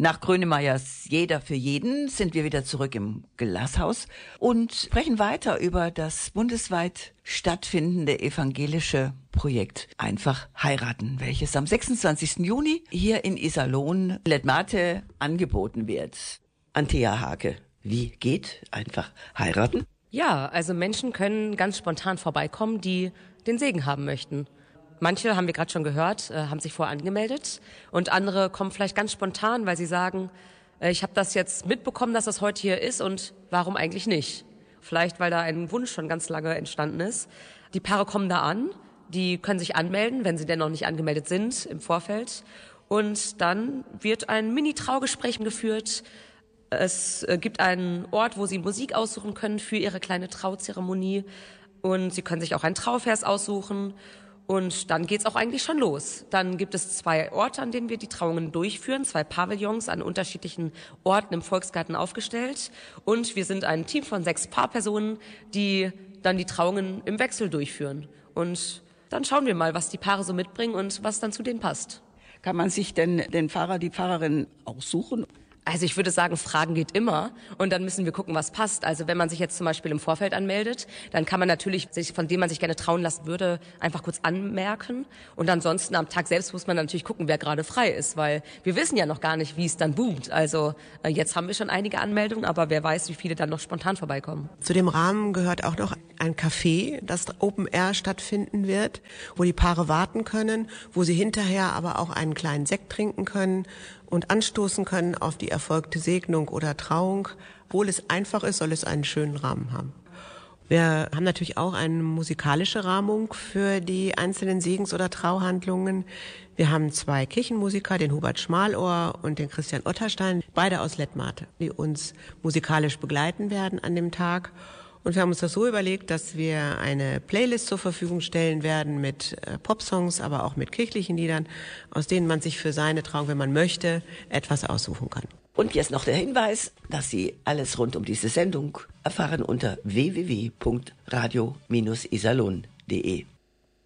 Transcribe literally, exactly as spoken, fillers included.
Nach Grönemeyers Jeder für jeden sind wir wieder zurück im Glashaus und sprechen weiter über das bundesweit stattfindende evangelische Projekt Einfach heiraten, welches am sechsundzwanzigsten Juni hier in Iserlohn Letmathe angeboten wird. Antea Hake, wie geht Einfach heiraten? Ja, also Menschen können ganz spontan vorbeikommen, die den Segen haben möchten. Manche, haben wir gerade schon gehört, äh, haben sich vorher angemeldet und andere kommen vielleicht ganz spontan, weil sie sagen, äh, ich habe das jetzt mitbekommen, dass das heute hier ist und warum eigentlich nicht? Vielleicht, weil da ein Wunsch schon ganz lange entstanden ist. Die Paare kommen da an, die können sich anmelden, wenn sie denn noch nicht angemeldet sind im Vorfeld. Und dann wird ein Mini-Traugespräch geführt. Es äh, gibt einen Ort, wo sie Musik aussuchen können für ihre kleine Trauzeremonie. Und sie können sich auch einen Trauvers aussuchen. Und dann geht's auch eigentlich schon los. Dann gibt es zwei Orte, an denen wir die Trauungen durchführen, zwei Pavillons an unterschiedlichen Orten im Volksgarten aufgestellt. Und wir sind ein Team von sechs Paarpersonen, die dann die Trauungen im Wechsel durchführen. Und dann schauen wir mal, was die Paare so mitbringen und was dann zu denen passt. Kann man sich denn den Pfarrer, die Pfarrerin aussuchen? Also ich würde sagen, Fragen geht immer und dann müssen wir gucken, was passt. Also wenn man sich jetzt zum Beispiel im Vorfeld anmeldet, dann kann man natürlich sich, von dem man sich gerne trauen lassen würde, einfach kurz anmerken. Und ansonsten am Tag selbst muss man natürlich gucken, wer gerade frei ist, weil wir wissen ja noch gar nicht, wie es dann boomt. Also äh, jetzt haben wir schon einige Anmeldungen, aber wer weiß, wie viele dann noch spontan vorbeikommen. Zu dem Rahmen gehört auch noch ein Café, das Open Air stattfinden wird, wo die Paare warten können, wo sie hinterher aber auch einen kleinen Sekt trinken können und anstoßen können auf die erfolgte Segnung oder Trauung. Obwohl es einfach ist, soll es einen schönen Rahmen haben. Wir haben natürlich auch eine musikalische Rahmung für die einzelnen Segens- oder Trauhandlungen. Wir haben zwei Kirchenmusiker, den Hubert Schmalohr und den Christian Otterstein, beide aus Letmathe, die uns musikalisch begleiten werden an dem Tag. Und wir haben uns das so überlegt, dass wir eine Playlist zur Verfügung stellen werden mit äh, Popsongs, aber auch mit kirchlichen Liedern, aus denen man sich für seine Trauung, wenn man möchte, etwas aussuchen kann. Und jetzt noch der Hinweis, dass Sie alles rund um diese Sendung erfahren unter w w w punkt radio Bindestrich iserlohn punkt de.